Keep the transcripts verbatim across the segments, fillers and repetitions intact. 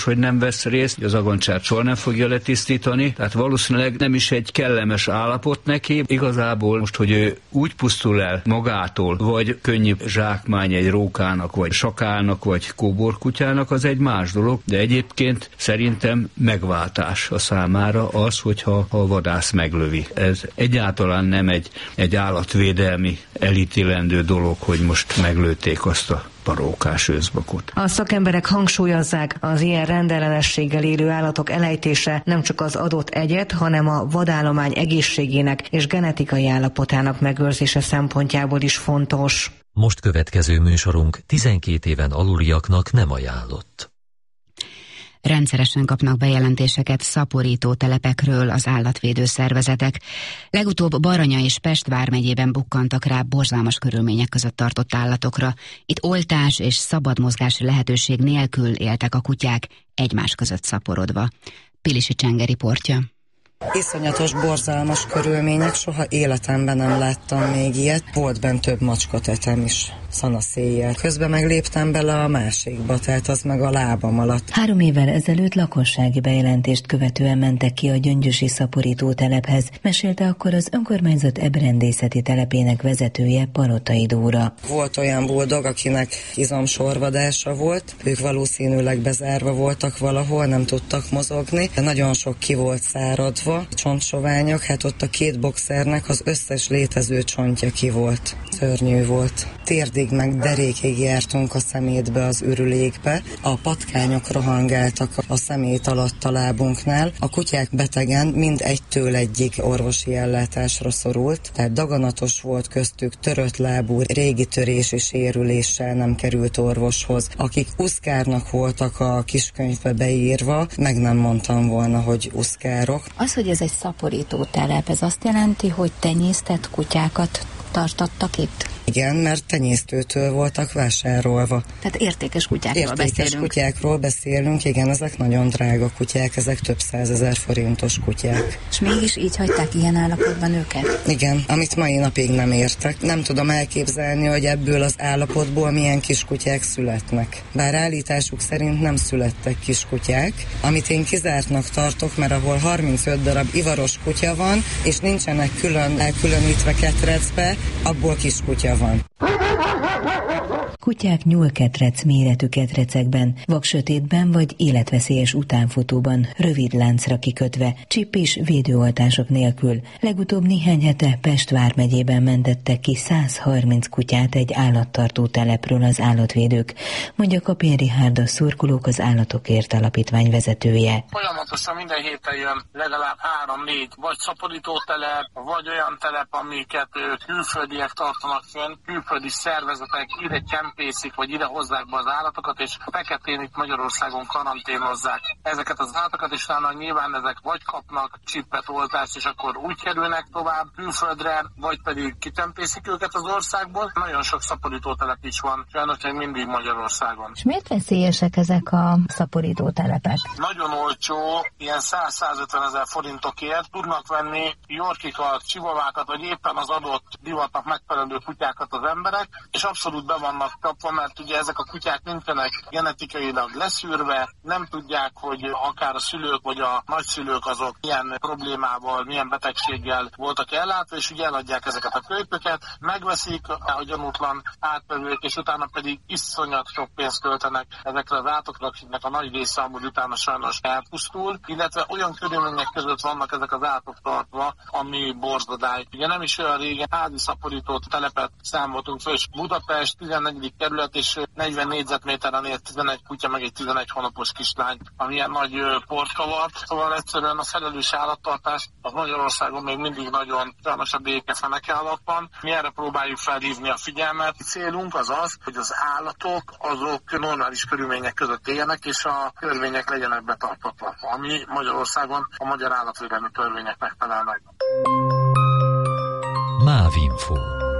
hogy nem vesz részt, az agoncsát soha nem fogja letisztítani, tehát valószínűleg nem is egy kellemes állapot neki. Igazából most, hogy ő úgy pusztul el magától, vagy könnyű zsákmány egy rókának, vagy sakának, vagy kóborkutyának, az egy más dolog, de egyébként szerintem megváltás a számára az, hogyha a vadász meglövi. Ez egyáltalán nem egy, egy állatvédelmi elítélendő dolog, hogy most meglőtték azt a parókás őszbakot. A szakemberek hangsúlyozzák, az ilyen rendellenességgel élő állatok elejtése nem csak az adott egyet, hanem a vadállomány egészségének és genetikai állapotának megőrzése szempontjából is fontos. Most következő műsorunk tizenkét éven aluliaknak nem ajánlott. Rendszeresen kapnak bejelentéseket szaporító telepekről az állatvédő szervezetek. Legutóbb Baranya és Pest vármegyében bukkantak rá borzalmas körülmények között tartott állatokra. Itt oltás és szabad mozgási lehetőség nélkül éltek a kutyák, egymás között szaporodva. Pilisi Csenge riportja. Iszonyatos, borzalmas körülmények, soha életemben nem láttam még ilyet. Volt bent több macskatetem is, szanaszéjjel. Közben megléptem bele a másikba, tehát az meg a lábam alatt. Három évvel ezelőtt lakossági bejelentést követően mentek ki a gyöngyösi szaporító telephez, mesélte akkor az önkormányzat ebrendészeti telepének vezetője, Palotai Dóra. Volt olyan buldog, akinek izomsorvadása volt, ők valószínűleg bezárva voltak valahol, nem tudtak mozogni, de nagyon sok ki volt száradva. Csontsoványok, hát ott a két boxernek az összes létező csontja ki volt. Szörnyű volt. Térdig meg derékig jártunk a szemétbe, az ürülékbe. A patkányok rohangáltak a szemét alatt a lábunknál. A kutyák betegen mind egytől egyig orvosi ellátásra szorult, tehát daganatos volt köztük, törött lábú, régi törési sérüléssel nem került orvoshoz. Akik uszkárnak voltak a kiskönyvbe beírva, meg nem mondtam volna, hogy uszkárok. Az, hogy ez egy szaporító telep, ez azt jelenti, hogy tenyésztett kutyákat tartottak itt? Igen, mert tenyésztőtől voltak vásárolva. Tehát értékes kutyákról értékes beszélünk. kutyákról beszélünk, igen, ezek nagyon drága kutyák, ezek több százezer forintos kutyák. És mégis így hagyták ilyen állapotban őket? Igen, amit mai napig nem értek. Nem tudom elképzelni, hogy ebből az állapotból milyen kiskutyák születnek. Bár állításuk szerint nem születtek kiskutyák, amit én kizártnak tartok, mert ahol harmincöt darab ivaros kutya van, és nincsenek külön elkülönítve ketrecbe, abból kiskutya van. Kutyák nyúlketrec méretű ketrecekben, vaksötétben vagy életveszélyes utánfutóban, rövid láncra kikötve, csip és védőoltások nélkül. Legutóbb néhány hete Pest vármegyében mentettek ki száz harminc kutyát egy állattartó telepről az állatvédők, mondja Kapén Richárd, a Szurkolók az Állatokért Alapítvány vezetője. Folyamatosan minden héten jön legalább három-négy vagy szaporító telep, vagy olyan telep, amiket külföldiek tartanak fönn, külföldi szervezetek ide csempészik, vagy ide hozzák be az állatokat, és feketén itt Magyarországon karanténozzák ezeket az állatokat, és utána nyilván ezek vagy kapnak csippet, oltást, és akkor úgy kerülnek tovább külföldre, vagy pedig kitempészik őket az országból. Nagyon sok szaporítótelep is van, sajnos még mindig Magyarországon. És miért veszélyesek ezek a szaporítótelepek? Nagyon olcsó, ilyen száz-százötven ezer forintokért tudnak venni yorkikat, csivavákat, vagy éppen az adott divatnak megfelelő kutyákat az emberek, és abszolút be vannak kapva, mert ugye ezek a kutyák nincsenek genetikailag leszűrve, nem tudják, hogy akár a szülők vagy a nagyszülők azok milyen problémával, milyen betegséggel voltak ellátva, és ugye eladják ezeket a kölyköket, megveszik a gyanútlan átverők, és utána pedig iszonyat sok pénzt költenek ezekre az állatokra, akiknek a nagy része amúgy utána sajnos elpusztul, illetve olyan körülmények között vannak ezek az állatok tartva, ami borzodály. Ugye nem is olyan régen házi szaporító telepet számoltunk föl, és Budapest tizennegyedik kerület, és negyven négyzetméteren élt tizenegy kutya, meg egy tizenegy hónapos kislány, ami ilyen nagy port kavart. Szóval egyszerűen a felelős állattartás az Magyarországon még mindig nagyon sajnos a békefeneke alatt van. Mi erre próbáljuk felhívni a figyelmet. Célunk az az, hogy az állatok azok normális körülmények között éljenek, és a törvények legyenek betartatva, ami Magyarországon a magyar állatvédelmi törvényeknek felel meg. Mávinfo.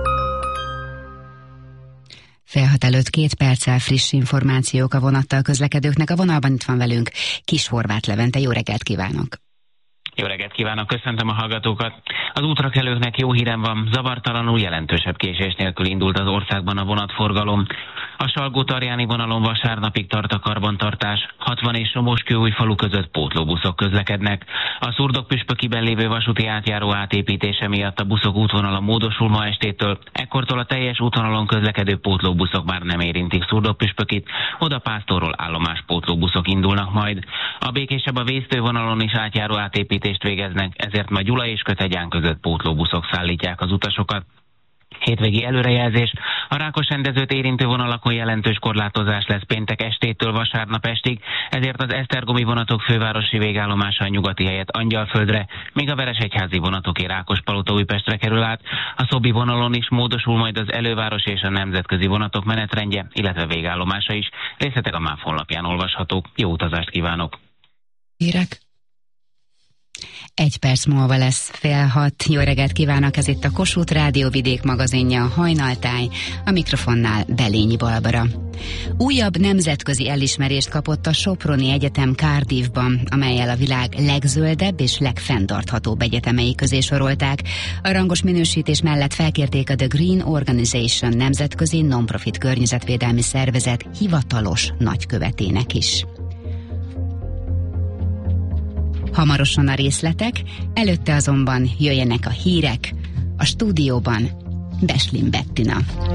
Fél hat előtt két perccel friss információk a vonattal közlekedőknek. A vonalban itt van velünk Kis Horváth Levente. Jó reggelt kívánok! Jó reggelt kívánok, köszöntöm a hallgatókat. Az útrakelőknek jó hírem van, zavartalanul jelentősebb késés nélkül indult az országban a vonatforgalom. A Salgó-Tarjáni vonalon vasárnapig tart a karbantartás, hatvan és Somoskőújfalu között pótlóbuszok közlekednek. A Szurdok-Püspökiben lévő vasúti átjáró átépítése miatt a buszok útvonala módosul ma estétől, ekkortól a teljes útvonalon közlekedő pótlóbuszok már nem érintik Szurdok-Püspökit, oda Pásztorról állomás pótlóbuszok indulnak majd. A békésebb a Vésztő vonalon is átjáró átépítést végeznek, ezért ma Gyula és Kötegyán között pótlóbuszok szállítják az utasokat. Hétvégi előrejelzés, a Rákosrendezőt érintő vonalakon jelentős korlátozás lesz péntek estétől vasárnap estig, ezért az esztergomi vonatok fővárosi végállomása a nyugati helyett Angyalföldre, míg a Veresegyházi vonatoké Rákospalota Újpestre kerül át. A Szobi vonalon is módosul majd az előváros és a nemzetközi vonatok menetrendje, illetve végállomása is. Részletek a MÁV honlapján olvashatók. Jó utazást kívánok! Hírek. Egy perc múlva lesz fél hat. Jó reggelt kívánok, ez itt a Kossuth Rádió Vidék magazinja, a Hajnaltáj, a mikrofonnál Belényi Barbara. Újabb nemzetközi elismerést kapott a Soproni Egyetem Cardiffban, amellyel a világ legzöldebb és legfenntarthatóbb egyetemei közé sorolták. A rangos minősítés mellett felkérték a The Green Organization nemzetközi non-profit környezetvédelmi szervezet hivatalos nagykövetének is. Hamarosan a részletek, előtte azonban jöjjenek a hírek, a stúdióban Beslin Bettina.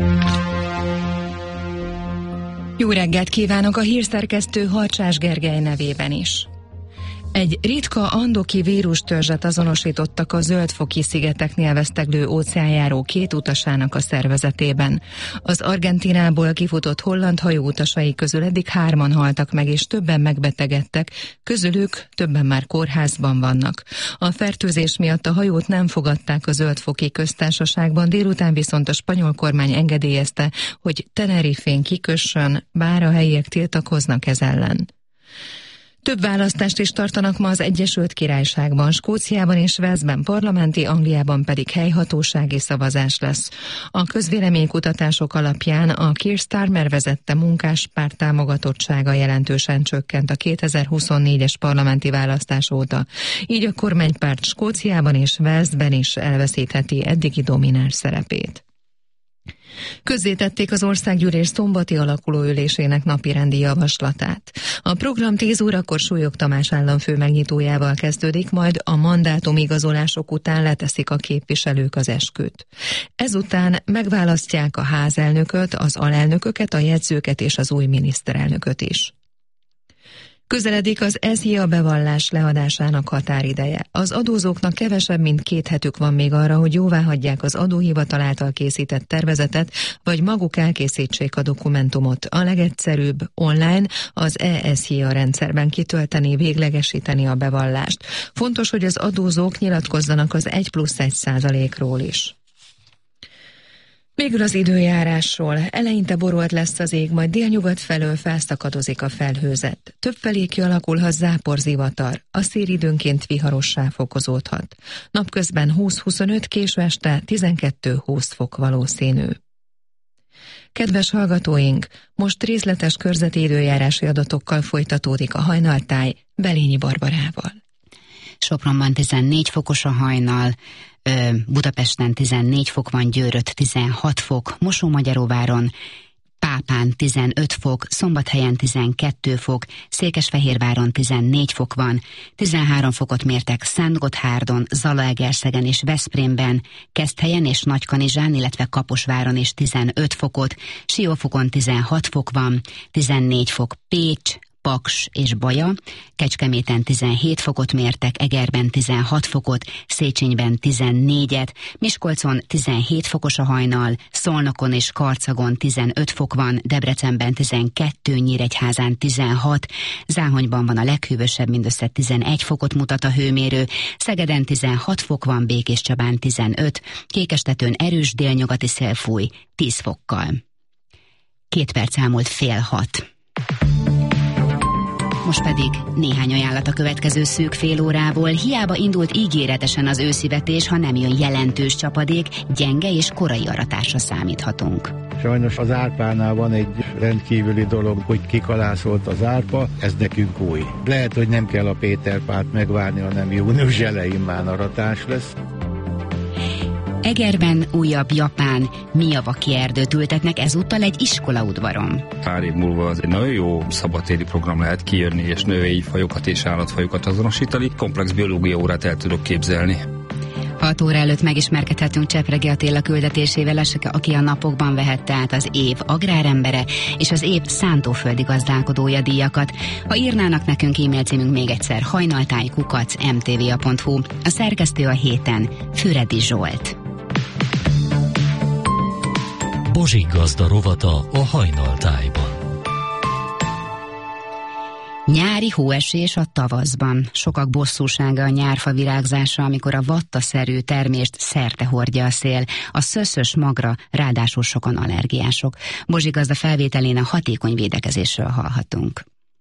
Jó reggelt kívánok a hírszerkesztő Harcsás Gergely nevében is. Egy ritka andoki vírustörzset azonosítottak a Zöld-foki szigeteknél veszteglő óceánjáró két utasának a szervezetében. Az Argentinából kifutott holland hajó utasai közül eddig hárman haltak meg, és többen megbetegedtek, közülük többen már kórházban vannak. A fertőzés miatt a hajót nem fogadták a Zöld-foki köztársaságban, délután viszont a spanyol kormány engedélyezte, hogy Tenerifén kikössön, bár a helyiek tiltakoznak ez ellen. Több választást is tartanak ma az Egyesült Királyságban, Skóciában és Walesben parlamenti, Angliában pedig helyhatósági szavazás lesz. A közvéleménykutatások alapján a Keir Starmer vezette munkáspárt támogatottsága jelentősen csökkent a kétezer-huszonnégyes parlamenti választás óta. Így a kormánypárt Skóciában és Walesben is elveszítheti eddigi domináns szerepét. Közzétették az országgyűlés szombati alakulóülésének napirendi javaslatát. A program tíz órakor Súlyog Tamás államfő megnyitójával kezdődik, majd a mandátumigazolások után leteszik a képviselők az esküt. Ezután megválasztják a házelnököt, az alelnököket, a jegyzőket és az új miniszterelnököt is. Közeledik az é es zé i á bevallás leadásának határideje. Az adózóknak kevesebb, mint két hetük van még arra, hogy jóváhagyják az adóhivatal által készített tervezetet, vagy maguk elkészítsék a dokumentumot. A legegyszerűbb online az é es zé i á rendszerben kitölteni, véglegesíteni a bevallást. Fontos, hogy az adózók nyilatkozzanak az egy plusz egy százalékról is. Végül az időjárásról. Eleinte borolt lesz az ég, majd délnyugat felől felszakadozik a felhőzet. Többfelé kialakulhat záporzivatar, a szél időnként viharossá fokozódhat. Napközben húsz-huszonöt, késő este tizenkettő-húsz fok valószínű. Kedves hallgatóink, most részletes körzeti időjárási adatokkal folytatódik a Hajnaltáj Belényi Barbarával. Sopronban tizennégy fokos a hajnal, Budapesten tizennégy fok van, Győrött tizenhat fok, Mosómagyaróváron, Pápán tizenöt fok, Szombathelyen tizenkettő fok, Székesfehérváron tizennégy fok van, tizenhárom fokot mértek Szentgotthárdon, Zalaegerszegen és Veszprémben, Keszthelyen és Nagykanizsán, illetve Kaposváron is tizenöt fokot, Siófokon tizenhat fok van, tizennégy fok Pécs, Paks és Baja, Kecskeméten tizenhét fokot mértek, Egerben tizenhat fokot, Széchenyben tizennégyet, Miskolcon tizenhét fokos a hajnal, Szolnokon és Karcagon tizenöt fok van, Debrecenben tizenkettő, Nyíregyházán tizenhat, Záhonyban van a leghűvösebb, mindössze tizenegy fokot mutat a hőmérő, Szegeden tizenhat fok van, Békéscsabán tizenöt, Kékestetőn erős délnyugati szél fúj tíz fokkal. Két perc elmúlt fél hat. Most pedig néhány ajánlat a következő szűk fél órából. Hiába indult ígéretesen az őszivetés, ha nem jön jelentős csapadék, gyenge és korai aratásra számíthatunk. Sajnos az Árpánál van egy rendkívüli dolog, hogy kikalászolt az árpa, ez nekünk új. Lehet, hogy nem kell a Péter Pált megvárni, hanem június elején már aratás lesz. Egerben újabb japán Miyawaki erdőt ültetnek, ezúttal egy iskolaudvaron. Pár év múlva az egy nagyon jó szabadtéri program lehet kijönni, és növényfajokat és állatfajokat azonosítani. Komplex biológia órát el tudok képzelni. hat óra előtt megismerkedhetünk Csepregi Attila küldetésével, aki a napokban vehette át az év agrárembere és az év szántóföldi gazdálkodója díjakat. Ha írnának nekünk, e-mail címünk még egyszer hajnaltáj kukac em té vé á pont hú. A szerkesztő a héten Füredi Zsolt. Bozsik Gazda rovata a Hajnaltájban. Nyári hóesés a tavaszban. Sokak bosszúsága a nyárfa virágzása, amikor a vattaszerű termést szerte hordja a szél. A szöszös magra, ráadásul sokan allergiások. Bozsik Gazda felvételén a hatékony védekezésről hallhatunk.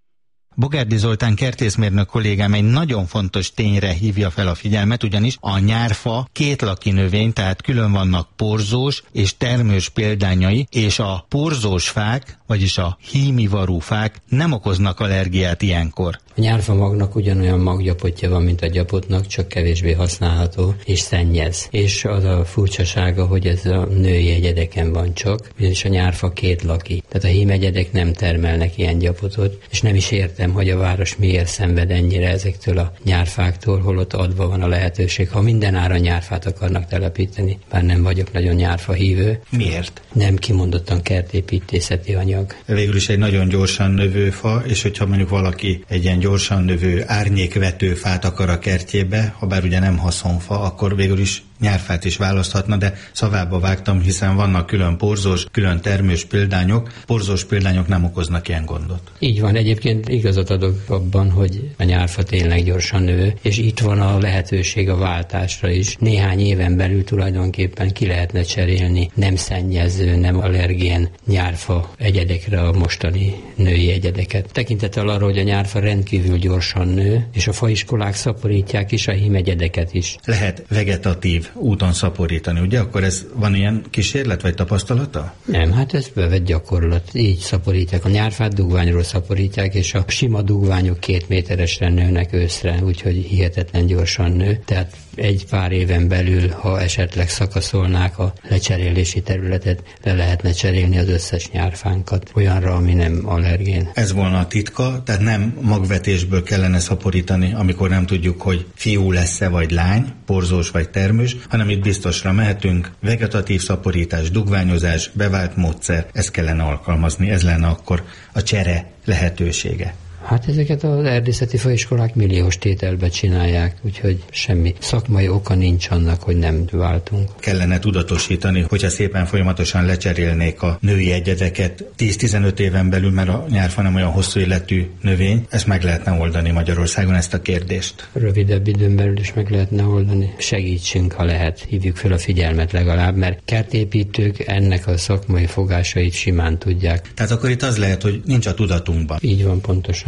Bogárdi Zoltán kertészmérnök kollégám egy nagyon fontos tényre hívja fel a figyelmet, ugyanis a nyárfa kétlaki növény, tehát külön vannak porzós és termős példányai, és a porzós fák, vagyis a hímivarú fák nem okoznak allergiát ilyenkor. A nyárfa magnak ugyanolyan maggyapotja van, mint a gyapotnak, csak kevésbé használható, és szennyez. És az a furcsasága, hogy ez a női egyedeken van csak, és a nyárfa kétlaki. Tehát a hímegyedek nem termelnek ilyen gyapotot, és nem is értem, hogy a város miért szenved ennyire ezektől a nyárfáktól, holott adva van a lehetőség. Ha minden áron nyárfát akarnak telepíteni, bár nem vagyok nagyon nyárfa hívő. Miért? Nem kimondottan kertépítészeti anyag. Végül is egy nagyon gyorsan növő fa, és hogyha mondjuk valaki egy ilyen gyorsan növő árnyékvető fát akar a kertjébe, ha bár ugye nem haszonfa, akkor végül is nyárfát is választhatna, de szavába vágtam, hiszen vannak külön porzós, külön termős példányok. Porzós példányok nem okoznak ilyen gondot. Így van, egyébként igazat adok abban, hogy a nyárfa tényleg gyorsan nő, és itt van a lehetőség a váltásra is. Néhány éven belül tulajdonképpen ki lehetne cserélni nem szennyező, nem allergén nyárfa egyedekre a mostani női egyedeket. Tekintettel arra, hogy a nyárfa rendkívül gyorsan nő, és a faiskolák szaporítják is a hímegyedeket is. Lehet vegetatív úton szaporítani, ugye? Akkor ez van ilyen kísérlet vagy tapasztalata? Nem, hát ez bevett gyakorlat. Így szaporítják. A nyárfát dugványról szaporítják, és a sima dugványok két méteresre nőnek őszre, úgyhogy hihetetlen gyorsan nő. Tehát egy pár éven belül, ha esetleg szakaszolnák a lecserélési területet, le lehetne cserélni az összes nyárfánkat olyanra, ami nem allergén. Ez volna a titka, tehát nem magvetésből kellene szaporítani, amikor nem tudjuk, hogy fiú lesz-e vagy lány, porzós vagy termős, hanem itt biztosra mehetünk, vegetatív szaporítás, dugványozás, bevált módszer, ezt kellene alkalmazni, ez lenne akkor a csere lehetősége. Hát ezeket az erdészeti faiskolák milliós tételbe csinálják, úgyhogy semmi szakmai oka nincs annak, hogy nem váltunk. Kellene tudatosítani, hogyha szépen folyamatosan lecserélnék a női egyedeket tíz-tizenöt éven belül, mert a nyárfa nem olyan hosszú életű növény, ezt meg lehetne oldani Magyarországon, ezt a kérdést. Rövidebb időn belül is meg lehetne oldani. Segítsünk, ha lehet, hívjuk fel a figyelmet legalább, mert kertépítők ennek a szakmai fogásait simán tudják. Tehát akkor itt az lehet, hogy nincs a tudatunkban. Így van, pontosan.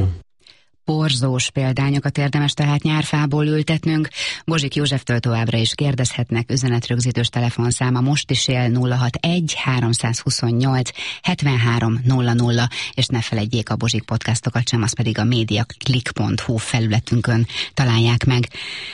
Porzós példányokat érdemes tehát nyárfából ültetnünk. Bozsik Józseftől továbbra is kérdezhetnek, üzenetrögzítős telefonszáma most is él nulla hatvanegy háromszázhuszonnyolc hetvenhárom nulla nulla, és ne felejtjék a Bozsik podcastokat sem, az pedig a mediaclick pont hu felületünkön találják meg.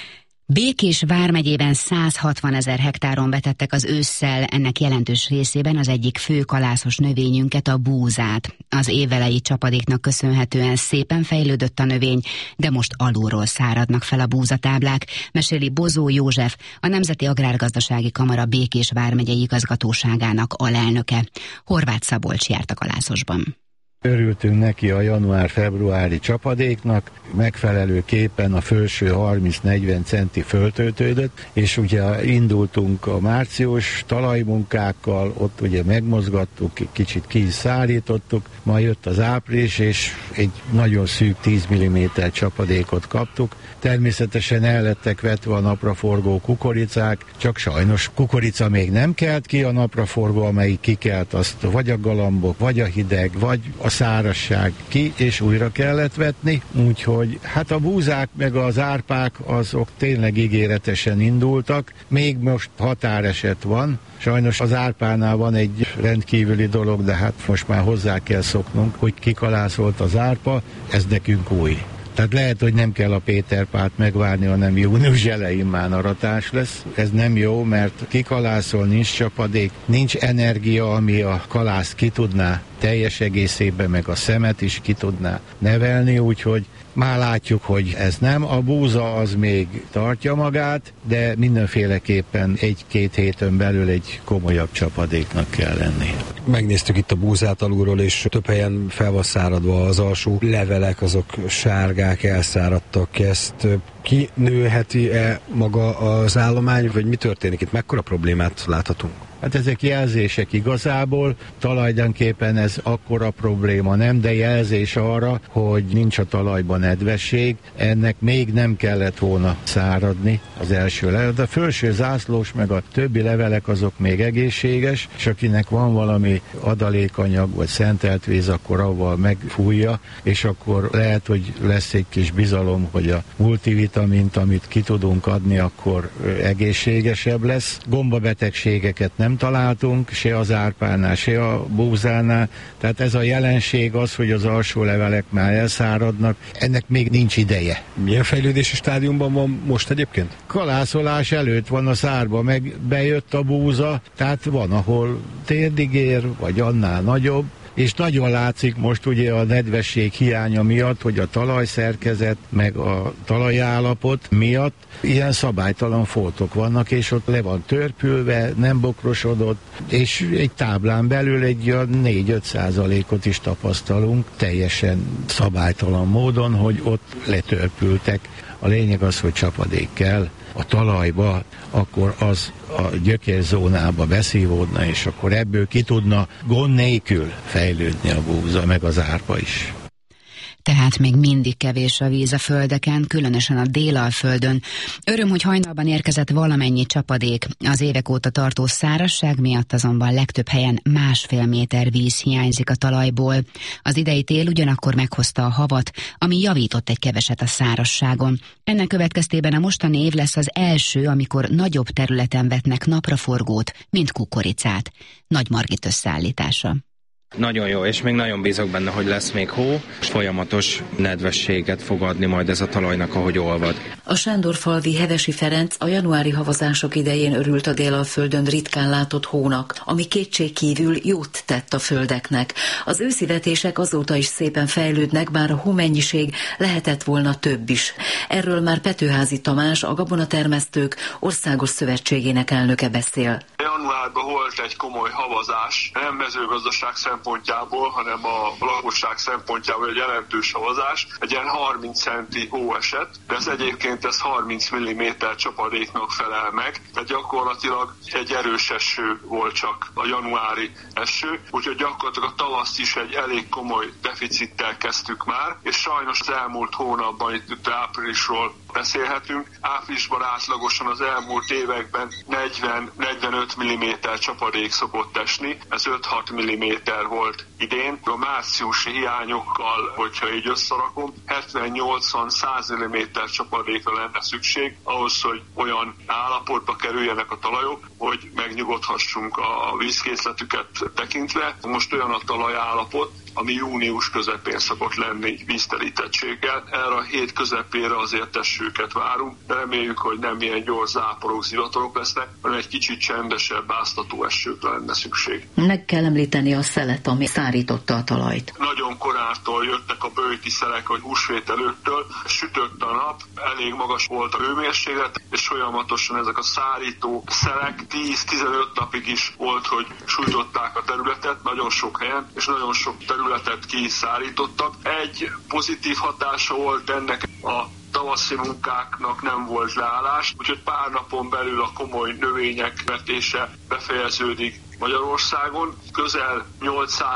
Békés vármegyében száz hatvanezer hektáron betettek az ősszel, ennek jelentős részében az egyik fő kalászos növényünket, a búzát. Az évelei csapadéknak köszönhetően szépen fejlődött a növény, de most alulról száradnak fel a búzatáblák, meséli Bozó József, a Nemzeti Agrárgazdasági Kamara Békés vármegyei igazgatóságának alelnöke. Horváth Szabolcs járt a kalászosban. Örültünk neki a január-februári csapadéknak, megfelelőképpen a felső harminc-negyven centi föltöltődött, és ugye indultunk a március talajmunkákkal, ott ugye megmozgattuk, kicsit ki is szárítottuk, majd jött az április, és egy nagyon szűk tíz milliméter csapadékot kaptuk. Természetesen el lettek vetve a napraforgó kukoricák, csak sajnos kukorica még nem kelt ki, a napraforgó, amelyik kikelt, azt vagy a galambok, vagy a hideg, vagy a szárazság ki, és újra kellett vetni, úgyhogy hát a búzák meg az árpák azok tényleg ígéretesen indultak, még most határeset van, sajnos az árpánál van egy rendkívüli dolog, de hát most már hozzá kell szoknunk, hogy kikalászolt az árpa, ez nekünk új. Tehát lehet, hogy nem kell a Péterpát megvárni, hanem június elején már aratás lesz. Ez nem jó, mert kikalászol, nincs csapadék, nincs energia, ami a kalászt ki tudná teljes egészében, meg a szemet is ki tudná nevelni, úgyhogy már látjuk, hogy ez nem. A búza az még tartja magát, de mindenféleképpen egy-két héten belül egy komolyabb csapadéknak kell lenni. Megnéztük itt a búzát alulról, és több helyen fel van száradva az alsó levelek, azok sárgák, elszáradtak. Ezt kinőheti-e maga az állomány, vagy mi történik itt? Mekkora problémát láthatunk? Hát ezek jelzések igazából, talajdanképpen ez akkora probléma nem, de jelzés arra, hogy nincs a talajban nedvesség, ennek még nem kellett volna száradni az első level. De a felső zászlós meg a többi levelek azok még egészséges, és akinek van valami adalékanyag vagy szentelt víz, akkor avval megfújja, és akkor lehet, hogy lesz egy kis bizalom, hogy a multivitamint, amit ki tudunk adni, akkor egészségesebb lesz. Gombabetegségeket nem találtunk, se az árpánál, se a búzánál, tehát ez a jelenség az, hogy az alsó levelek már elszáradnak, ennek még nincs ideje. Milyen fejlődési stádiumban van most egyébként? Kalászolás előtt van a szárba, meg bejött a búza, tehát van, ahol térdig ér, vagy annál nagyobb, és nagyon látszik most ugye a nedvesség hiánya miatt, hogy a talajszerkezet meg a talajállapot miatt ilyen szabálytalan foltok vannak, és ott le van törpülve, nem bokrosodott, és egy táblán belül egy négy-öt százalékot is tapasztalunk teljesen szabálytalan módon, hogy ott letörpültek. A lényeg az, hogy csapadék kell a talajba, akkor az a gyökérzónába beszívódna, és akkor ebből ki tudna gond nélkül fejlődni a búza, meg az árpa is. Tehát még mindig kevés a víz a földeken, különösen a Délalföldön. Öröm, hogy hajnalban érkezett valamennyi csapadék. Az évek óta tartó szárazság miatt azonban legtöbb helyen másfél méter víz hiányzik a talajból. Az idei tél ugyanakkor meghozta a havat, ami javított egy keveset a szárazságon. Ennek következtében a mostani év lesz az első, amikor nagyobb területen vetnek napraforgót, mint kukoricát. Nagy Margit összeállítása. Nagyon jó, és még nagyon bízok benne, hogy lesz még hó, és folyamatos nedvességet fog adni majd ez a talajnak, ahogy olvad. A Sándorfalvi Hevesi Ferenc a januári havazások idején örült a Délalföldön ritkán látott hónak, ami kétségkívül jót tett a földeknek. Az őszi vetések azóta is szépen fejlődnek, bár a hómennyiség lehetett volna több is. Erről már Petőházy Tamás, a Gabonatermesztők Országos Szövetségének elnöke beszél. Januárban volt egy komoly havazás, nem mezőgazdaság szempontjából, hanem a lakosság szempontjából egy jelentős havazás. Egy ilyen harminc centi hó esett, de ez egyébként ez harminc milliméter csapadéknak felel meg, tehát gyakorlatilag egy erős eső volt csak a januári eső, úgyhogy gyakorlatilag a tavaszt is egy elég komoly deficittel kezdtük már, és sajnos az elmúlt hónapban, itt áprilisról beszélhetünk, áprilisban átlagosan az elmúlt években negyven-negyvenöt milliméter csapadék szokott esni, ez öt-hat milliméter volt idén. A márciusi hiányokkal, hogyha így összerakom, hetven-nyolcvan-száz milliméter csapadékra lenne szükség ahhoz, hogy olyan állapotba kerüljenek a talajok, hogy megnyugodhassunk a vízkészletüket tekintve. Most olyan a talajállapot, ami június közepén szokott lenni víztelítettséggel. Erre a hét közepére azért esőket várunk, de reméljük, hogy nem ilyen gyors záporok, zivatarok lesznek, hanem egy kicsit csendesebb, áztató esőkre lenne szükség. Meg kell említeni a szelet, ami szárította a talajt. Nagyon korától jöttek a böjti szelek, vagy húsvét előttől, sütött a nap, elég magas volt a hőmérséklet, és folyamatosan ezek a szárító szelek tíz-tizenöt napig is volt, hogy sújtották a területet, nagyon sok helyen, és nagyon sok terület területet ki is szárítottak. Egy pozitív hatása volt ennek, a tavaszi munkáknak nem volt leállás, úgyhogy pár napon belül a komoly növények vetése befejeződik Magyarországon. Közel nyolcszáz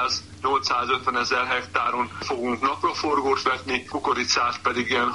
nyolcszázötven ezer hektáron fogunk napraforgót vetni, kukoricát pedig ilyen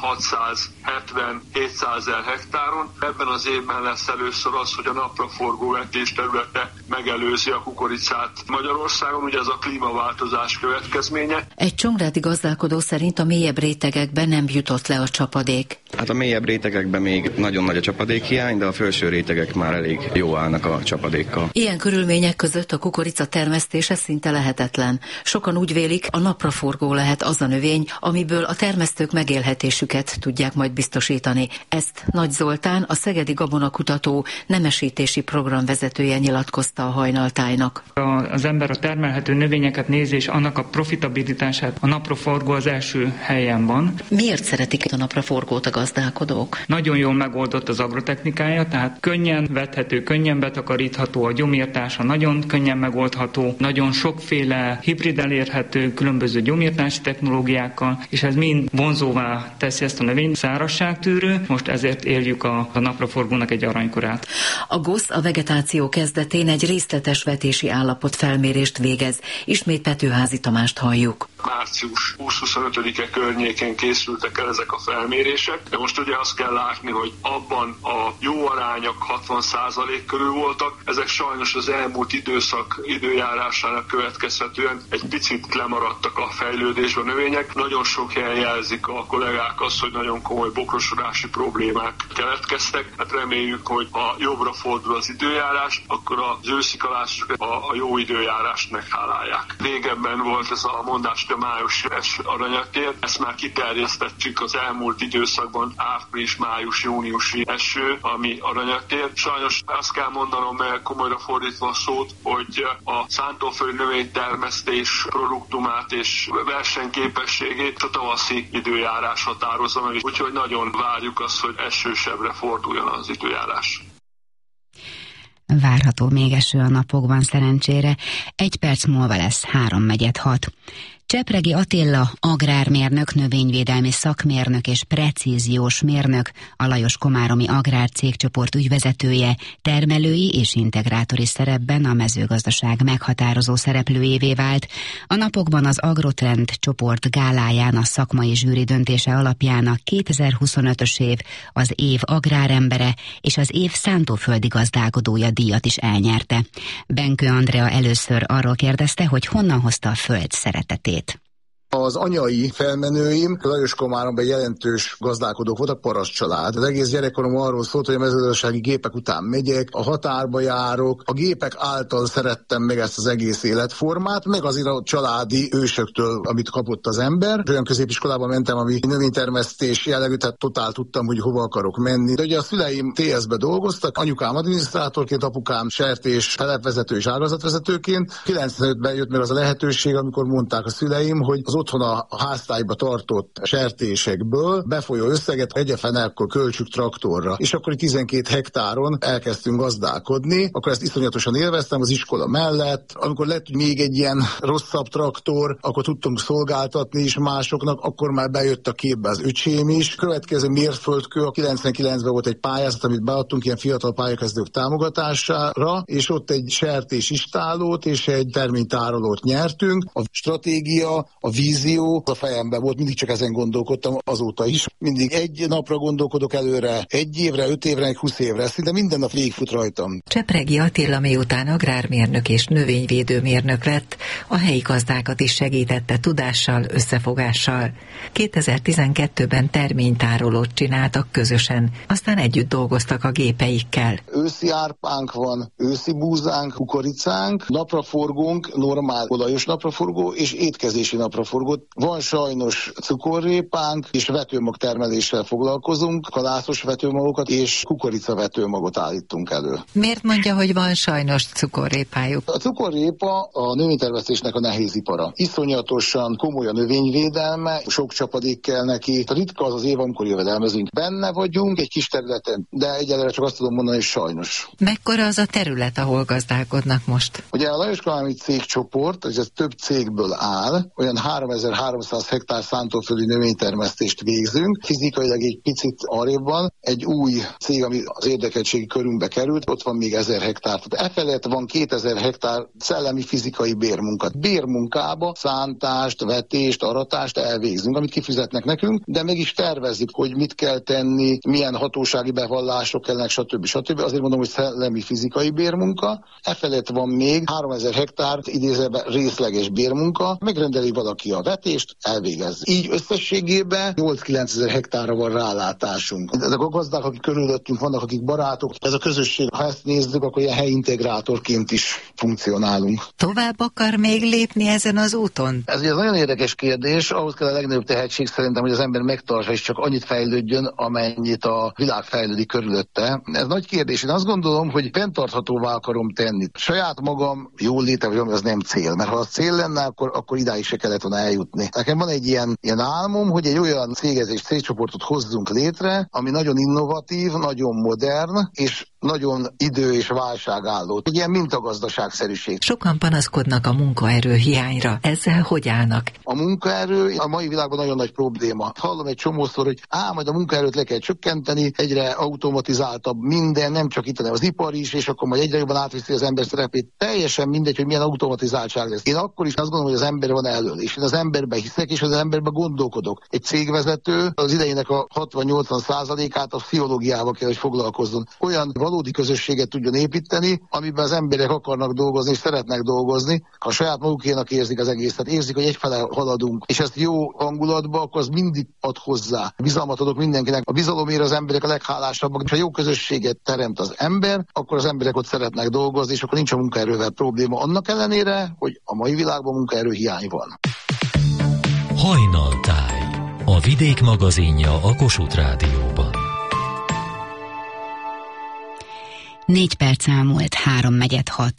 hatszázhetven-hétszázezer hektáron. Ebben az évben lesz először az, hogy a napraforgó vetés területe megelőzi a kukoricát Magyarországon, ugye ez a klímaváltozás következménye. Egy csongrádi gazdálkodó szerint a mélyebb rétegekben nem jutott le a csapadék. Hát a mélyebb rétegekben még nagyon nagy a csapadékhiány, de a felső rétegek már elég jó állnak a csapadékkal. Ilyen körülmények között a kukorica termesztése szinte lehetetlen. Sokan úgy vélik, a napraforgó lehet az a növény, amiből a termesztők megélhetésüket tudják majd biztosítani. Ezt Nagy Zoltán, a Szegedi Gabonakutató nemesítési programvezetője nyilatkozta a Hajnaltájnak. Az ember a termelhető növényeket nézi, és annak a profitabilitását a napraforgó az első helyen van. Miért szeretik a napraforgót a gazdálkodók? Nagyon jól megoldott az agrotechnikája, tehát könnyen vethető, könnyen betakarítható, a gyomírtása nagyon könnyen megoldható, nagyon sokféle hibrid elérhető, különböző gyomírtási technológiákkal, és ez mind vonzóvá teszi ezt a növényt. Szárazságtűrő, most ezért éljük a, a napraforgónak egy aranykorát. A GOSZ a vegetáció kezdetén egy részletes vetési állapot felmérést végez. Ismét Petőházi Tamást halljuk. Március húsz-huszonötödike környékén készültek el ezek a felmérések, de most ugye azt kell látni, hogy abban a jó arányok hatvan százalék körül voltak, ezek sajnos az elmúlt időszak időjárásának következhetően egy picit lemaradtak a fejlődésben a növények. Nagyon sok helyen jelzik a kollégák azt, hogy nagyon komoly bokrosodási problémák keletkeztek. Hát reméljük, hogy ha jobbra fordul az időjárás, akkor az őszi kalászok a, a jó időjárást meghálálják. Régebben volt ez a mondás, a május aranyatér, ezt már kiterjesztettük az elmúlt időszakban, április, május, júniusi eső, ami aranyatér. Sajnos azt kell mondanom, komolyra fordítva a szót, hogy a szántóföld növénytermesztés produktumát és versenyképességét a tavaszi időjárás határozza meg, úgyhogy nagyon várjuk azt, hogy esősebbre forduljon az időjárás. Várható még eső a napokban szerencsére, egy perc múlva lesz három negyven hat. Csepregi Attila, agrármérnök, növényvédelmi szakmérnök és precíziós mérnök, a Lajos Komáromi Agrárcégcsoport ügyvezetője, termelői és integrátori szerepben a mezőgazdaság meghatározó szereplőjévé vált. A napokban az Agrotrend csoport gáláján a szakmai zsűri döntése alapján a kétezer-huszonötös év az év agrárembere és az év szántóföldi gazdálkodója díjat is elnyerte. Benkő Andrea először arról kérdezte, hogy honnan hozta a föld szeretetét. Az anyai felmenőim Lajos Komáromban jelentős gazdálkodók voltak, paraszt család. Az egész gyerekkorom arról szólt, hogy a mezőgazdasági gépek után megyek, a határba járok, a gépek által szerettem meg ezt az egész életformát, meg azért a családi ősöktől, amit kapott az ember. Olyan középiskolában mentem, ami növénytermesztés jellegű, tehát totál tudtam, hogy hova akarok menni. De ugye a szüleim té es-be dolgoztak, anyukám adminisztrátorként, apukám sertés, telepvezető és ágazatvezetőként. kilencvenötben jött meg az a lehetőség, amikor mondták a szüleim, hogy az otthon a háztályba tartott sertésekből befolyó összeget egyefenekkor költsük traktorra. És akkor tizenkét hektáron elkezdtünk gazdálkodni, akkor ezt iszonyatosan élveztem az iskola mellett. Amikor lett még egy ilyen rosszabb traktor, akkor tudtunk szolgáltatni is másoknak, akkor már bejött a képbe az öcsém is. Következő mérföldkő, a kilencvenkilencben volt egy pályázat, amit beadtunk ilyen fiatal pályakezdők támogatására, és ott egy sertés istálót és egy terménytárolót nyertünk. A stratégia, a vízió a fejemben volt, mindig csak ezen gondolkodtam azóta is. Mindig egy napra gondolkodok előre, egy évre, öt évre, húsz évre, szinte minden nap végigfut rajtam. Csepregi Attila miután agrármérnök és növényvédőmérnök lett, a helyi gazdákat is segítette tudással, összefogással. kétezer-tizenkettőben terménytárolót csináltak közösen, aztán együtt dolgoztak a gépeikkel. Őszi árpánk van, őszi búzánk, kukoricánk, napraforgónk, normál olajos napraforgó és étkezési napraforgó. Van sajnos cukorrépánk, és vetőmag termeléssel foglalkozunk, kalászos vetőmagokat és kukoricavetőmagot állítunk elő. Miért mondja, hogy van sajnos cukorrépájuk? A cukorrépa a növénytermesztésnek a nehézipara. Iszonyatosan komoly a növényvédelme, sok csapadék kell neki. Ritka az az év, amikor jövedelmezünk. Benne vagyunk egy kis területen, de egyelőre csak azt tudom mondani, hogy sajnos. Mekkora az a terület, ahol gazdálkodnak most? Ugye a Lajos Komáromi cégcsoport, ez több cégből áll, olyan három háromezer-háromszáz hektár szántóföldi növénytermesztést végzünk. Fizikailag egy picit arrébb van. Egy új cég, ami az érdekeltségi körünkbe került, ott van még ezer hektár. Tehát e felett van kétezer hektár szellemi fizikai bérmunka. Bérmunkába szántást, vetést, aratást elvégzünk, amit kifizetnek nekünk, de meg is tervezzük, hogy mit kell tenni, milyen hatósági bevallások kellene, stb. stb. Azért mondom, hogy szellemi fizikai bérmunka. E felett van még háromezer hektár idézőben részleges bérmunka, megrendeli valaki a vetést, elvégez. Így összességében nyolc-kilencezer hektárra van rálátásunk. Ezek a gazdák, akik körülöttünk vannak, akik barátok, ez a közösség, ha ezt nézzük, akkor ilyen helyintegrátorként is funkcionálunk. Tovább akar még lépni ezen az úton? Ez ugye nagyon érdekes kérdés, ahhoz kell a legnagyobb tehetség szerintem, hogy az ember megtartsa és csak annyit fejlődjön, amennyit a világ fejlődik körülötte. Ez nagy kérdés. Én azt gondolom, hogy fenntarthatóvá akarom tenni. Saját magam jól léte, vagy ami az nem cél, mert ha az cél lenne, akkor, akkor idáig se kellett volna eljutni. Nekem van egy ilyen, ilyen álmom, hogy egy olyan céget és cégcsoportot hozzunk létre, ami nagyon innovatív, nagyon modern, és nagyon idő- és válságálló. Egy ilyen mintagazdaságszerűség. Sokan panaszkodnak a munkaerő hiányra. Ezzel hogy állnak? A munkaerő a mai világban nagyon nagy probléma. Hallom egy csomószor, hogy á, majd a munkaerőt le kell csökkenteni, egyre automatizáltabb minden, nem csak itt, hanem az ipar is, és akkor majd egyre jobban átviszi az ember szerepét. Teljesen mindegy, hogy milyen automatizáltság lesz. Én akkor is azt gondolom, hogy az ember van elől, és én az emberben hiszek, és az emberben gondolkodok. Egy cégvezető az idejének a hatvan-nyolcvan százalékát a pszichológiával kell, hogy foglalkozzon. Olyan valódi közösséget tudjon építeni, amiben az emberek akarnak dolgozni, és szeretnek dolgozni. Ha saját magukénak érzik az egészet, érzik, hogy egyfele haladunk, és ezt jó hangulatba, akkor az mindig ad hozzá. Bizalmat adok mindenkinek. A bizalomért az emberek a leghálásabbak, és ha jó közösséget teremt az ember, akkor az emberek ott szeretnek dolgozni, és akkor nincs a munkaerővel probléma. Annak ellenére, hogy a mai világban munkaerő hiány van. Hajnaltáj, a Vidék magazinja a Kossuth Rádióban. Négy perc elmúlt, három negyven hat.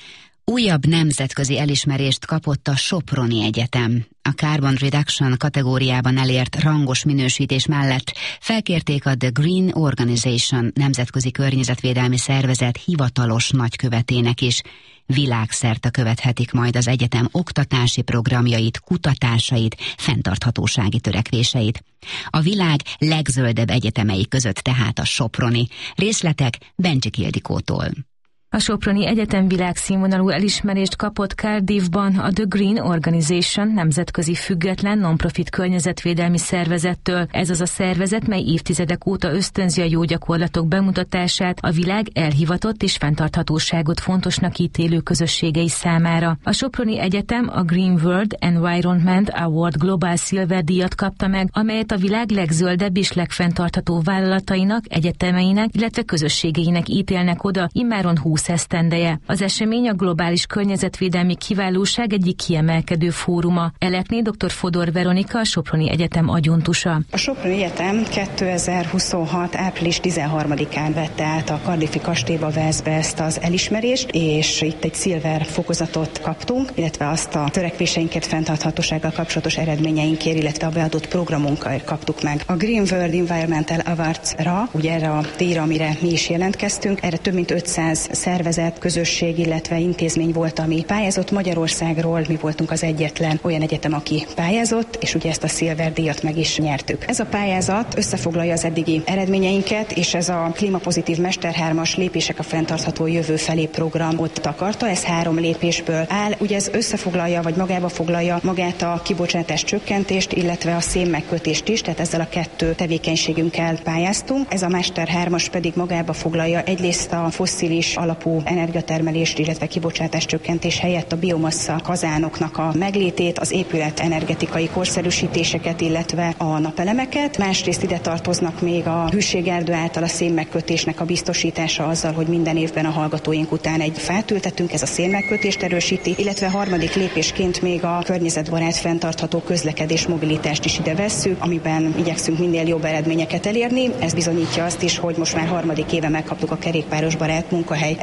Újabb nemzetközi elismerést kapott a Soproni Egyetem. A Carbon Reduction kategóriában elért rangos minősítés mellett felkérték a The Green Organization nemzetközi környezetvédelmi szervezet hivatalos nagykövetének is. Világszerte követhetik majd az egyetem oktatási programjait, kutatásait, fenntarthatósági törekvéseit. A világ legzöldebb egyetemei között tehát a Soproni. Részletek Bencsik Ildikótól. A Soproni Egyetem világszínvonalú elismerést kapott Cardiffban a The Green Organization nemzetközi független non-profit környezetvédelmi szervezettől. Ez az a szervezet, mely évtizedek óta ösztönzi a jó gyakorlatok bemutatását a világ elhivatott és fenntarthatóságot fontosnak ítélő közösségei számára. A Soproni Egyetem a Green World Environment Award Global Silver díjat kapta meg, amelyet a világ legzöldebb és legfenntartható vállalatainak, egyetemeinek, illetve közösségeinek ítélnek oda immáron húsz esztendeje. Az esemény a globális környezetvédelmi kiválóság egyik kiemelkedő fóruma. Elekné dr. Fodor Veronika, a Soproni Egyetem adjunktusa. A Soproni Egyetem kétezer-huszonhat. április tizenharmadikán vette át a Cardiffi kastélyba, Walesbe ezt az elismerést, és itt egy silver fokozatot kaptunk, illetve azt a törekvéseinket fenntarthatósággal kapcsolatos eredményeinkért, illetve a beadott programunkkal kaptuk meg. A Green World Environmental Awards-ra, ugye erre a díjra, amire mi is jelentkeztünk, erre több mint ötszáz szervezet, közösség, illetve intézmény volt, ami pályázott Magyarországról. Mi voltunk az egyetlen olyan egyetem, aki pályázott, és ugye ezt a Silver díjat meg is nyertük. Ez a pályázat összefoglalja az eddigi eredményeinket, és ez a klímapozitív mesterhármas lépések a fenntartható jövő felé programot takarta. Ez három lépésből áll. Ugye ez összefoglalja, vagy magába foglalja magát a kibocsátás csökkentést, illetve a szénmegkötést is, tehát ezzel a kettő tevékenységünkkel pályáztunk. Ez a mesterhármas pedig magába foglalja egyrészt a fosszilis alapú energiatermelést, illetve kibocsátás csökkentés helyett a biomassa kazánoknak a meglétét, az épület energetikai korszerűsítéseket, illetve a napelemeket. Másrészt ide tartoznak még a hűségerdő által a szénmegkötésnek a biztosítása azzal, hogy minden évben a hallgatóink után egy fát ültetünk, ez a szénmegkötést erősíti, illetve a harmadik lépésként még a környezetbarát fenntartható közlekedés mobilitást is ide vesszük, amiben igyekszünk minél jobb eredményeket elérni. Ez bizonyítja azt is, hogy most már harmadik éve megkaptuk a kerékpáros barát munkahely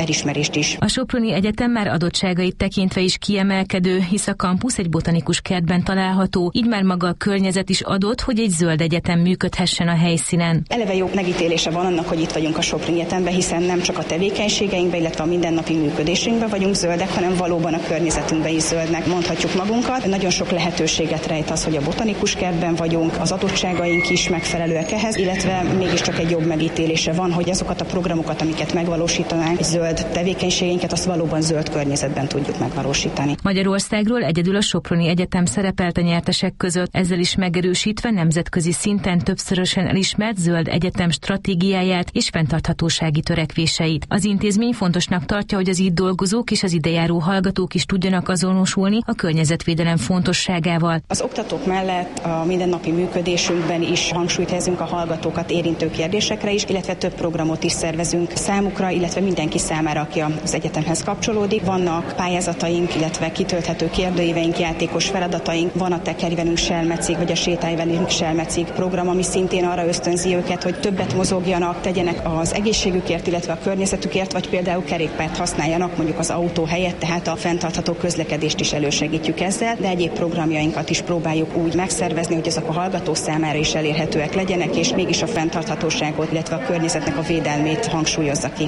elismerést is. A Soproni Egyetem már adottságait tekintve is kiemelkedő, hisz a kampusz egy botanikus kertben található, így már maga a környezet is adott, hogy egy zöld egyetem működhessen a helyszínen. Eleve jó megítélése van annak, hogy itt vagyunk a Soproni Egyetemben, hiszen nem csak a tevékenységeinkben, illetve a mindennapi működésünkben vagyunk zöldek, hanem valóban a környezetünkben is zöldnek mondhatjuk magunkat. Nagyon sok lehetőséget rejt az, hogy a botanikus kertben vagyunk, az adottságaink is megfelelőek ehhez, illetve mégiscsak egy jobb megítélése van, hogy azokat a programokat, amiket megvalósítanánk, zöld tevékenységeinket, azt valóban zöld környezetben tudjuk megvalósítani. Magyarországról egyedül a Soproni Egyetem szerepelt a nyertesek között, ezzel is megerősítve nemzetközi szinten többszörösen elismert zöld egyetem stratégiáját és fenntarthatósági törekvéseit. Az intézmény fontosnak tartja, hogy az itt dolgozók és az idejáró hallgatók is tudjanak azonosulni a környezetvédelem fontosságával. Az oktatók mellett a mindennapi működésünkben is hangsúlyt helyezünk a hallgatókat érintő kérdésekre is, illetve több programot is szervezünk számukra, illetve mindenki számára, aki az egyetemhez kapcsolódik. Vannak pályázataink, illetve kitölthető kérdőíveink, játékos feladataink, van a Tekerj velünk Selmecig, vagy a Sétálj velünk Selmecig program, ami szintén arra ösztönzi őket, hogy többet mozogjanak, tegyenek az egészségükért, illetve a környezetükért, vagy például kerékpárt használjanak mondjuk az autó helyett, tehát a fenntartható közlekedést is elősegítjük ezzel, de egyéb programjainkat is próbáljuk úgy megszervezni, hogy ezek a hallgató számára is elérhetőek legyenek, és mégis a fenntarthatóságot, illetve a környezetnek a védelmét hangsúlyozza ki.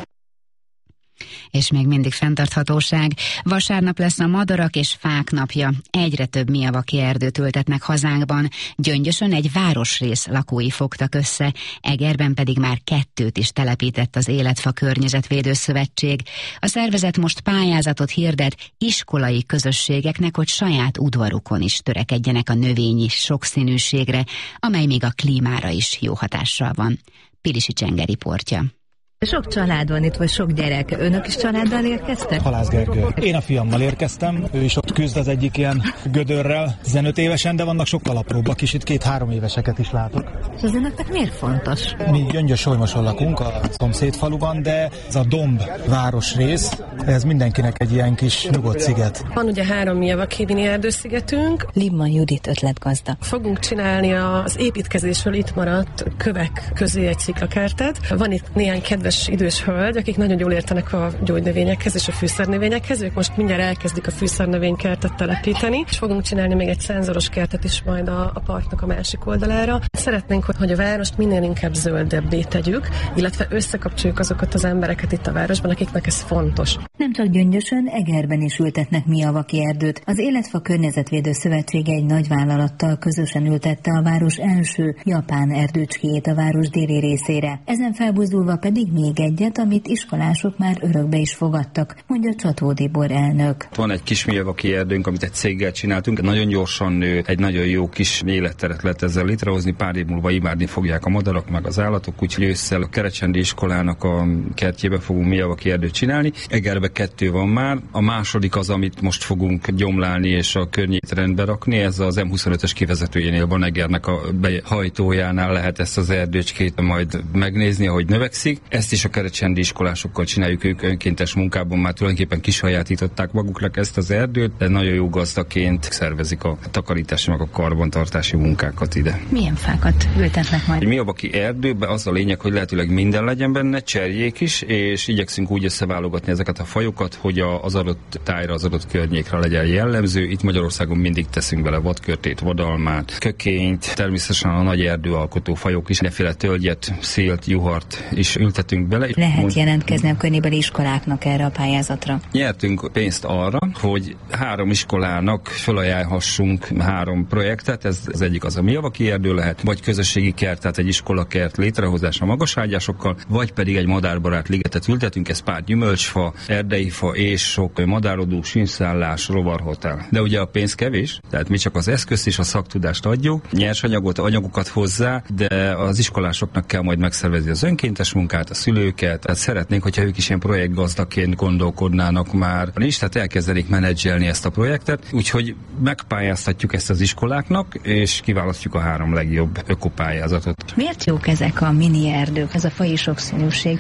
És még mindig fenntarthatóság. Vasárnap lesz a madarak és fák napja. Egyre több miavaki erdőt ültetnek hazánkban. Gyöngyösön egy városrész lakói fogtak össze, Egerben pedig már kettőt is telepített az Életfa Környezetvédő Szövetség. A szervezet most pályázatot hirdet iskolai közösségeknek, hogy saját udvarukon is törekedjenek a növényi sokszínűségre, amely még a klímára is jó hatással van. Pilisi Csenge riportja. Sok család van itt, vagy sok gyerek. Önök is családdal érkeztek? Halász Gergő. Én a fiammal érkeztem, ő is ott küzd az egyik ilyen gödörrel, tizenöt évesen, de vannak sokkal apróbbak is, itt két-három éveseket is látok. És ez önöknek miért fontos? Mi Gyöngyös-Solymoson lakunk, a szomszédfaluban, de ez a Domb városrész, ez mindenkinek egy ilyen kis nyugodt sziget. Van ugye három miavaki mini erdőszigetünk. Libman Judit ötletgazda. Fogunk csinálni az építkezésről itt maradt kövek közé egy sziklakertet. Van itt néhány kedves idős hölgy, akik nagyon jól értenek a gyógynövényekhez és a fűszernövényekhez. Ők most mindjárt elkezdik a fűszernövénykertet telepíteni, és fogunk csinálni még egy szenzoros kertet is majd a, a parknak a másik oldalára. Szeretnénk, hogy a várost minél inkább zöldebbé tegyük, illetve összekapcsoljuk azokat az embereket itt a városban, akiknek ez fontos. Nem csak Gyöngyösön, Egerben is ültetnek miavaki erdőt. Az Életfa Környezetvédő Szövetsége egy nagy vállalattal közösen ültette a város első japán erdőcskéjét a város déli részére. Ezen felbuzdulva pedig még egyet, amit iskolások már örökbe is fogadtak, mondja Csató Tibor elnök. Van egy kis miavaki erdőnk, amit egy céggel csináltunk, nagyon gyorsan nő, egy nagyon jó kis életteret lehet ezzel létrehozni, pár év múlva imádni fogják a madarak, meg az állatok, úgyhogy ősszel a Kerecsendi iskolának a kertjébe fogunk miavaki erdőt csinálni. Egerbe kettő van már, a második az, amit most fogunk gyomlálni és a környét rendbe rakni, ez az M huszonötös kivezetőjénél van, Egernek a behajtójánál lehet ezt az erdőcskét majd megnézni, ahogy növekszik. Ezt is a kerecsendi iskolásokkal csináljuk, ők önkéntes munkában már tulajdonképpen kisajátították maguknak ezt az erdőt, de nagyon jó gazdaként szervezik a takarítási meg a karbantartási munkákat ide. Milyen fákat ültetnek majd? Egy miavaki erdőben az a lényeg, hogy lehetőleg minden legyen benne, cserjék is, és igyekszünk úgy összeválogatni ezeket a fajokat, hogy az adott tájra, az adott környékre legyen jellemző. Itt Magyarországon mindig teszünk bele vadkörtét, vadalmát, kökényt, természetesen a nagy erdőalkotó fajok is, mindenféle tölgyet, szélt, juhart is ültetünk bele. Lehet Mond... jelentkezni a környébeli iskoláknak erre a pályázatra? Nyertünk pénzt arra, hogy három iskolának felajánlhassunk három projektet, ez az egyik az a miavaki erdő lehet, vagy közösségi kert, tehát egy iskolakert létrehozása magaságyásokkal, vagy pedig egy madárbarát ligetet ültetünk, ez pár gyümölcsfa, erdeifa és sok madárodó, sínszállás, rovarhotel. De ugye a pénz kevés, tehát mi csak az eszközt és a szaktudást adjuk, nyersanyagot, anyagokat hozzá, de az iskolásoknak kell majd megszervezni az önkéntes munkát, a szülőket, tehát szeretnénk, hogyha ők is ilyen projektgazdaként gondolkodnának már is, tehát elkezdenék menedzselni ezt a projektet, úgyhogy megpályáztatjuk ezt az iskoláknak, és kiválasztjuk a három legjobb ökopályázatot. Miért jók ezek a mini erdők, ez a faji sokszínűség?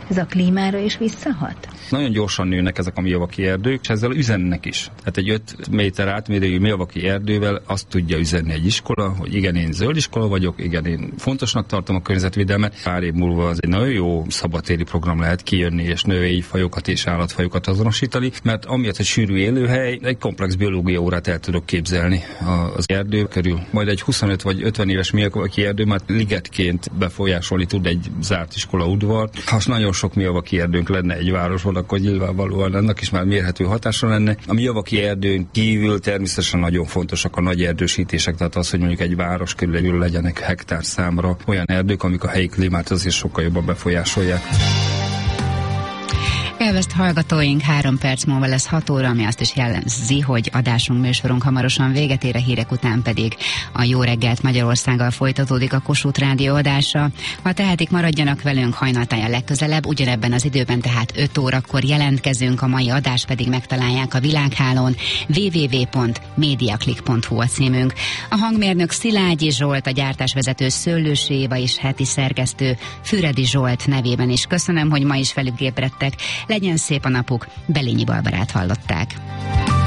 Ez a klímára is visszahat? Nagyon gyorsan nőnek ezek a Miyawaki erdők, és ezzel üzennek is. Tehát egy öt méter átmérőjű Miyawaki erdővel azt tudja üzenni egy iskola, hogy igen, én zöld iskola vagyok, igen, én fontosnak tartom a környezetvédelmet. Pár év múlva az egy nagyon jó szabadtéri program lehet kijönni, és növényfajokat és állatfajokat azonosítani, mert amiatt, hogy sűrű élőhely, egy komplex biológia órát el tudok képzelni az erdő körül. Majd egy huszonöt vagy ötven éves Miyawaki erdő már ligetként befolyásolni tud egy zárt iskola udvart. Ha nagyon sok Miyawaki erdőnk lenne egy városban, akkor nyilvánvalóan ennek is már mérhető hatása lenne. A Miyawaki erdőn kívül természetesen nagyon fontosak a nagy erdősítések, tehát az, hogy mondjuk egy város körül legyenek hektár számra olyan erdők, amik a helyi klímát azért sokkal jobban befolyásolják. Elveszt hallgatóink, három perc múlva lesz hat óra, ami azt is jelzi, hogy adásunk, műsorunk hamarosan véget ér, a hírek után pedig a Jó reggelt Magyarországgal folytatódik a Kossuth Rádió adása. Ha tehetik, maradjanak velünk hajnaltáján legközelebb, ugyanebben az időben, tehát öt órakor jelentkezünk, a mai adást pedig megtalálják a világhálón. double-u double-u double-u pont mediaclick pont hu a címünk. A hangmérnök Szilágyi Zsolt, a gyártásvezető Szőlősi Éva és heti szerkesztő Füredi Zsolt nevében is köszönöm, hogy ma is velük ébredtek. Legyen szép a napuk, Belényi Barbarát hallották.